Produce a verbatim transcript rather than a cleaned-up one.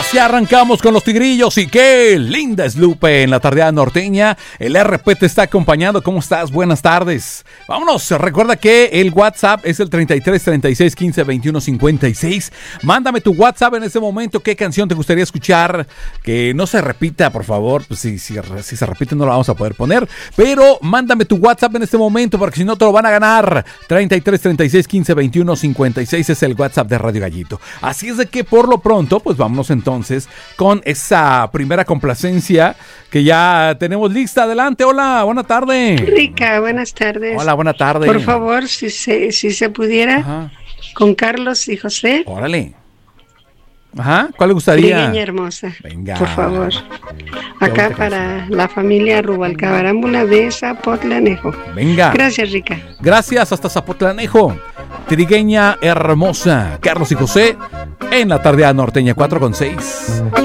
Así arrancamos con los Tigrillos y qué linda es Lupe en la tardeada norteña. El R P te está acompañando. ¿Cómo estás? Buenas tardes. Vámonos. Recuerda que el WhatsApp es el treinta y tres, treinta y seis, quince, veintiuno, cincuenta y seis. Mándame tu WhatsApp en este momento. ¿Qué canción te gustaría escuchar? Que no se repita, por favor. Pues si, si, si se repite no la vamos a poder poner. Pero mándame tu WhatsApp en este momento porque si no te lo van a ganar. treinta y tres, treinta y seis, quince, veintiuno, cincuenta y seis es el WhatsApp de Radio Gallito. Así es de que por lo pronto, pues vámonos entonces con esa primera complacencia que ya tenemos lista. Adelante, hola, buena tarde. Rica, buenas tardes. Hola, buena tarde. Por favor, si se, si se pudiera, Ajá. con Carlos y José. Órale. Ajá, ¿cuál le gustaría? Trigueña hermosa. Venga. Por favor. Acá para la familia Rubalcabarámbula de Zapotlanejo. Venga. Gracias, Rica. Gracias, hasta Zapotlanejo. Trigueña hermosa. Carlos y José en la tardeada norteña cuatro con seis.